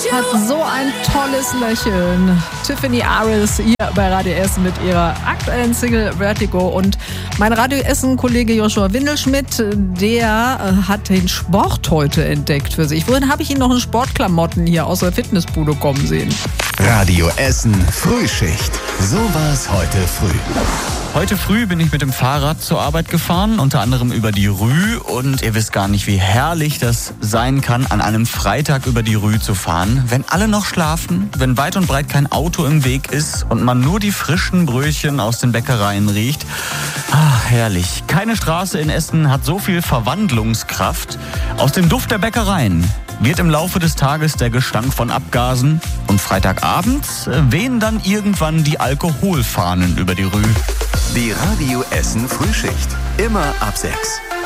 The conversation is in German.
Hat so ein tolles Lächeln. Tiffany Aris hier bei Radio Essen mit ihrer aktuellen Single Vertigo. Und mein Radio Essen-Kollege Joshua Windelschmidt, der hat den Sport heute entdeckt für sich. Wohin habe ich ihn noch in Sportklamotten hier aus der Fitnessbude kommen sehen? Radio Essen Frühschicht. So war's heute früh. Heute früh bin ich mit dem Fahrrad zur Arbeit gefahren, unter anderem über die Rü. Und ihr wisst gar nicht, wie herrlich das sein kann, an einem Freitag über die Rü zu fahren. Wenn alle noch schlafen, wenn weit und breit kein Auto im Weg ist und man nur die frischen Brötchen aus den Bäckereien riecht. Ach, herrlich. Keine Straße in Essen hat so viel Verwandlungskraft. Aus dem Duft der Bäckereien wird im Laufe des Tages der Gestank von Abgasen. Und Freitagabends wehen dann irgendwann die Alkoholfahnen über die Rü. Die Radio Essen Frühschicht. Immer ab 6.